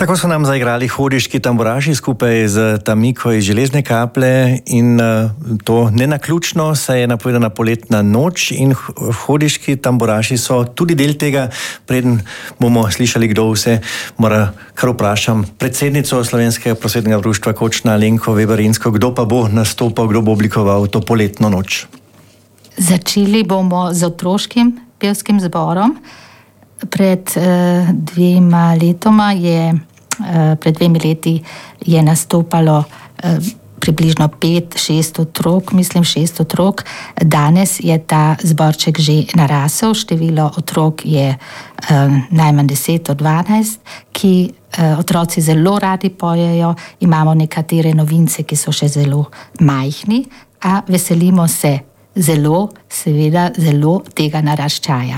Tako so nam zaigrali Hodiški tamburaši skupaj z Tamiko iz Železne Kaple in to nenaključno se je napovedana poletna noč in Hodiški tamburaši so tudi del tega. Preden bomo slišali, kdo vse, mora kar vprašam predsednico Slovenskega prosvetnega društva Kočna Alenko Weber-Insko, kdo pa bo nastopal, kdo bo oblikoval to poletno noč. Začeli bomo z otroškim pevskim zborom. Pred 2 leti je nastopalo približno 5-6 otrok, mislim 6 otrok. Danes je ta zborček že narasel, število otrok je najmanj 10 od 12, ki otroci zelo radi pojejo. Imamo nekatere novince, ki so še zelo majhni, a veselimo se seveda zelo tega naraščaja.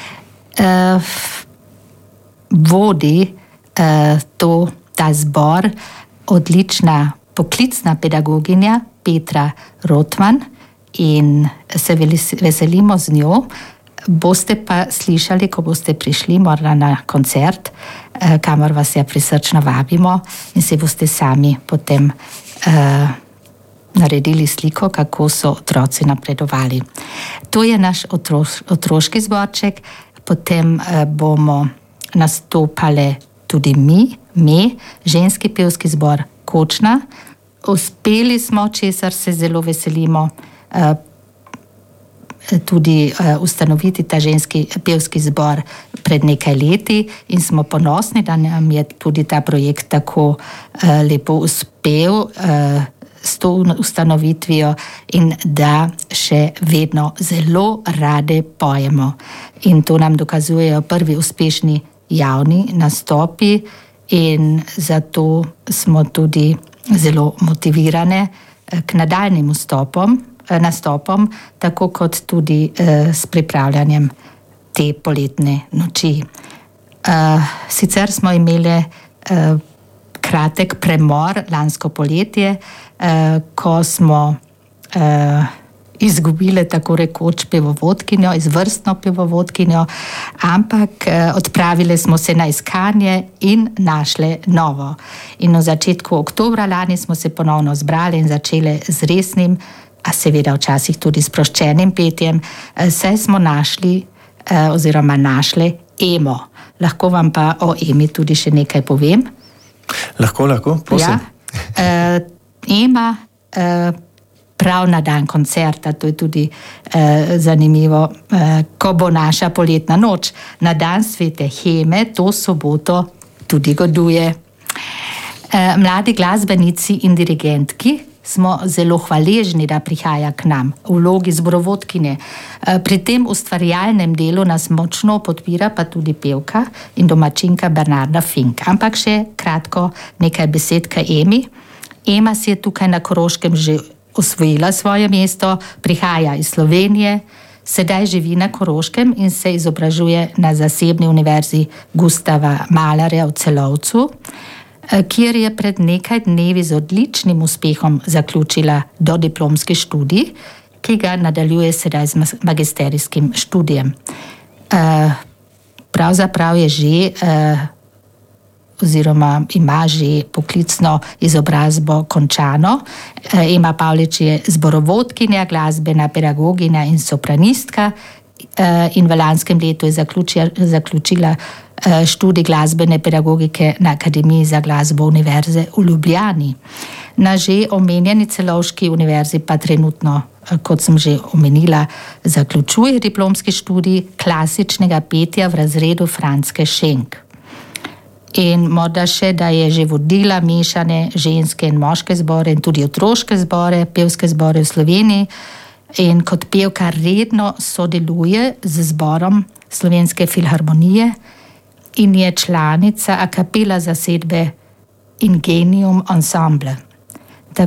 Vodi ta zbor odlična poklicna pedagoginja Petra Rotman in se veselimo z njo. Boste pa slišali, ko boste prišli morda na koncert, kamor vas prisrčno vabimo in se boste sami potem naredili sliko, kako so otroci napredovali. To je naš otroški zborček. Potem bomo nastopali tudi mi, ženski pevski zbor Kočna. Uspeli smo, česar se zelo veselimo, tudi ustanoviti ta ženski pevski zbor pred nekaj leti in smo ponosni, da nam je tudi ta projekt tako lepo uspel s to ustanovitvijo in da še vedno zelo rade pojemo. In to nam dokazujejo prvi uspešni javni nastopi in zato smo tudi zelo motivirane k nadaljnjim nastopom, tako kot tudi s pripravljanjem te poletne noči. Sicer smo imeli kratek premor lansko poletje, ko smo izgubili tako rekoč pevovodkinjo, izvrstno pevovodkinjo, ampak odpravili smo se na iskanje in našli novo. In v začetku oktobra lani smo se ponovno zbrali in začeli z resnim, a seveda včasih tudi sproščenim petjem, saj smo našli Emo. Lahko vam pa o Emi tudi še nekaj povem. Lahko, prosim. Ja. Ema prav na dan koncerta, to je tudi zanimivo, ko bo naša poletna noč, na dan Svete Heme, to soboto tudi goduje. Mladi glasbenici in dirigentki smo zelo hvaležni, da prihaja k nam v vlogi zborovodkinje. Pri tem ustvarjalnem delu nas močno podpira pa tudi pevka in domačinka Bernarda Fink. Ampak še kratko nekaj besed k Emi. Ema si je tukaj na Koroškem že osvojila svoje mesto, prihaja iz Slovenije, sedaj živi na Koroškem in se izobražuje na zasebni univerzi Gustava Malerja v Celovcu, kjer je pred nekaj dnevi z odličnim uspehom zaključila dodiplomski študij, ki ga nadaljuje sedaj z magisterijskim študijem. Pravzaprav je že oziroma ima že poklicno izobrazbo končano. Ema Pavlič je zborovodkinja, glasbena pedagoginja in sopranistka in v lanskem letu je zaključila študij glasbene pedagogike na Akademiji za glasbo Univerze v Ljubljani. Na že omenjeni Celovški univerzi pa trenutno, kot sem že omenila, zaključuje diplomski študij klasičnega petja v razredu Franske Schenk. In morda še, da je že vodila mešane ženske in moške zbore in tudi otroške zbore, pevske zbore v Sloveniji. In kot pevka redno sodeluje z zborom Slovenske filharmonije in je članica a capella zasedbe Ingenium Ensemble.